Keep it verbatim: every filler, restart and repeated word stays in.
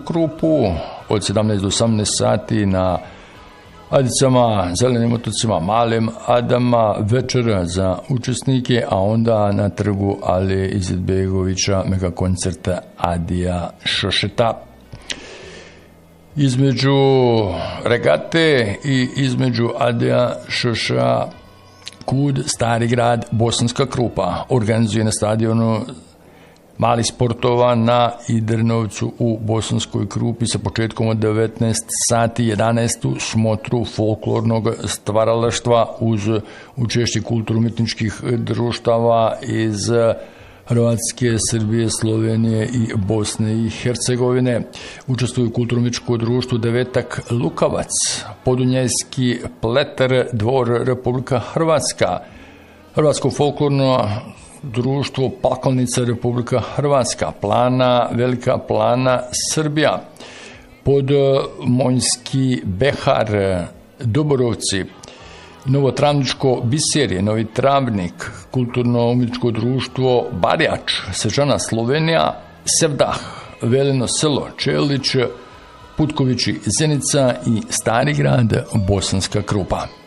Krupu od sedamnaest do osamnaest sati na Adicama, Zelenim otocima, Malim Adama, večera za učesnike, a onda na trgu Alije Izetbegovića mega koncerta Adija Šošeta. Između regate i između Adija Šoša Kud Stari grad Bosanska Krupa organizuje na stadionu Mali sportova na Idrnovcu u Bosanskoj Krupi sa početkom od devetnaest sati jedanaestu smotru folklornog stvaralaštva uz učešće kulturno-umjetničkih društava iz Hrvatske, Srbije, Slovenije i Bosne i Hercegovine. Učestvuju u kulturno-umjetničko društvo Devetak Lukavac, Podunjajski Pleter, Dvor Republika Hrvatska, Hrvatsko folklorno društvo Pakalnica Republika Hrvatska, Plana, Velika Plana Srbija, Podmonjski Behar Doborovci, Novotravničko Biserje, Novi Travnik, Kulturno-umjetničko društvo Barjač, Sežana Slovenija, Sevdah, Veleno selo Čelić, Putkovići Zenica i Stari grad Bosanska Krupa.